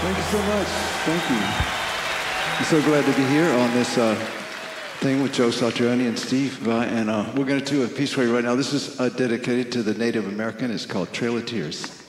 Thank you so much. Thank you. I'm so glad to be here on this thing with Joe Satriani and Steve. And we're going to do a piece for you right now. This is dedicated to the Native American. It's called Trail of Tears.